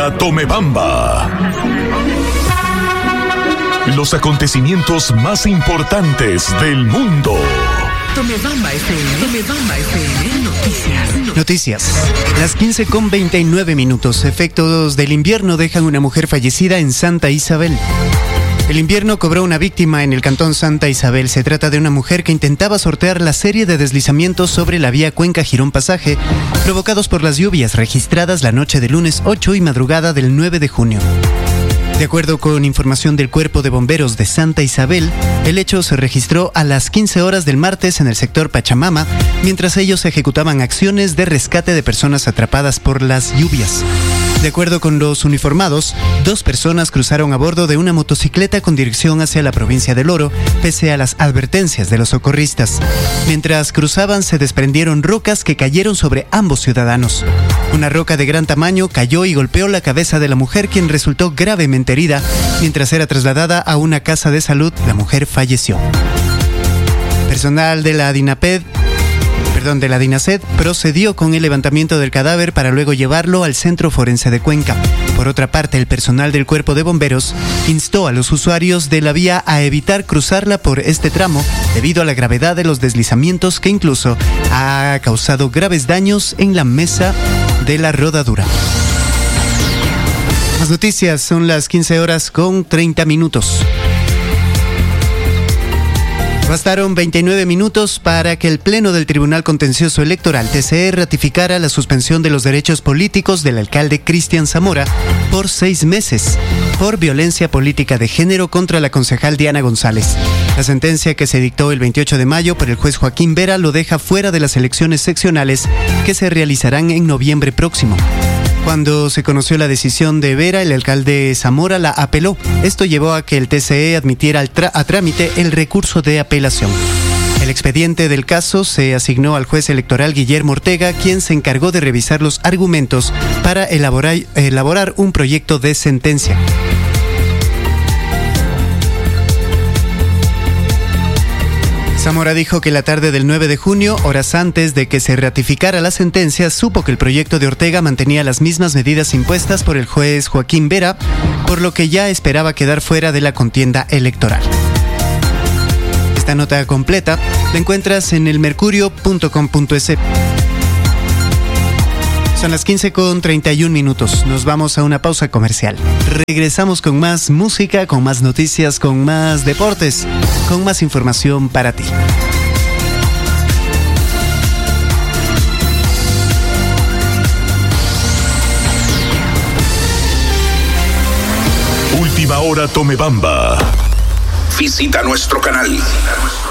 Tomebamba. Los acontecimientos más importantes del mundo. Tomebamba FM Noticias. Noticias. Las 15:29. Efectos del invierno dejan una mujer fallecida en Santa Isabel. El invierno cobró una víctima en el cantón Santa Isabel. Se trata de una mujer que intentaba sortear la serie de deslizamientos sobre la vía Cuenca-Girón Pasaje, provocados por las lluvias registradas la noche del lunes 8 y madrugada del 9 de junio. De acuerdo con información del Cuerpo de Bomberos de Santa Isabel, el hecho se registró a las 15 horas del martes en el sector Pachamama, mientras ellos ejecutaban acciones de rescate de personas atrapadas por las lluvias. De acuerdo con los uniformados, 2 personas cruzaron a bordo de una motocicleta con dirección hacia la provincia del Oro, pese a las advertencias de los socorristas. Mientras cruzaban, se desprendieron rocas que cayeron sobre ambos ciudadanos. Una roca de gran tamaño cayó y golpeó la cabeza de la mujer, quien resultó gravemente herida. Mientras era trasladada a una casa de salud, la mujer falleció. Personal de la DINASED procedió con el levantamiento del cadáver para luego llevarlo al Centro Forense de Cuenca. Por otra parte, el personal del Cuerpo de Bomberos instó a los usuarios de la vía a evitar cruzarla por este tramo debido a la gravedad de los deslizamientos, que incluso ha causado graves daños en la mesa de la rodadura. Las noticias, son las 15:30. Bastaron 29 minutos para que el Pleno del Tribunal Contencioso Electoral, TCE, ratificara la suspensión de los derechos políticos del alcalde Cristian Zamora por 6 meses por violencia política de género contra la concejal Diana González. La sentencia, que se dictó el 28 de mayo por el juez Joaquín Vera, lo deja fuera de las elecciones seccionales que se realizarán en noviembre próximo. Cuando se conoció la decisión de Vera, el alcalde Zamora la apeló. Esto llevó a que el TCE admitiera a trámite el recurso de apelación. El expediente del caso se asignó al juez electoral Guillermo Ortega, quien se encargó de revisar los argumentos para elaborar un proyecto de sentencia. Zamora dijo que la tarde del 9 de junio, horas antes de que se ratificara la sentencia, supo que el proyecto de Ortega mantenía las mismas medidas impuestas por el juez Joaquín Vera, por lo que ya esperaba quedar fuera de la contienda electoral. Esta nota completa la encuentras en elmercurio.com.es. Son las 15:31. Nos vamos a una pausa comercial. Regresamos con más música, con más noticias, con más deportes, con más información para ti. Última hora Tomebamba. Visita nuestro canal.